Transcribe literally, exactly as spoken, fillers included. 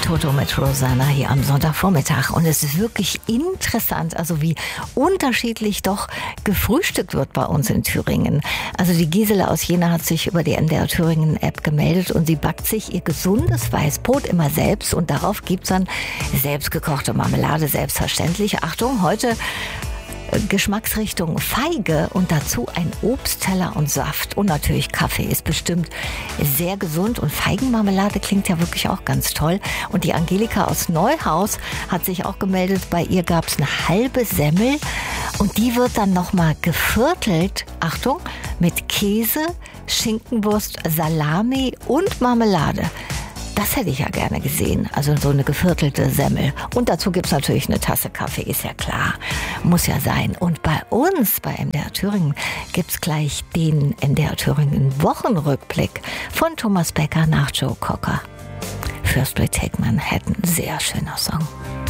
Toto mit Rosanna hier am Sonntagvormittag. Und es ist wirklich interessant, also wie unterschiedlich doch gefrühstückt wird bei uns in Thüringen. Also die Gisela aus Jena hat sich über die M D R Thüringen App gemeldet und sie backt sich ihr gesundes Weißbrot immer selbst und darauf gibt's dann selbstgekochte Marmelade, selbstverständlich. Achtung, heute Geschmacksrichtung Feige und dazu ein Obstteller und Saft und natürlich Kaffee. Ist bestimmt sehr gesund und Feigenmarmelade klingt ja wirklich auch ganz toll. Und die Angelika aus Neuhaus hat sich auch gemeldet, bei ihr gab es eine halbe Semmel und die wird dann nochmal geviertelt, Achtung, mit Käse, Schinkenwurst, Salami und Marmelade. Das hätte ich ja gerne gesehen, also so eine geviertelte Semmel. Und dazu gibt's natürlich eine Tasse Kaffee, ist ja klar, muss ja sein. Und bei uns, bei M D R Thüringen, gibt's gleich den M D R Thüringen Wochenrückblick von Thomas Becker nach Joe Cocker. First We Take Manhattan, sehr schöner Song.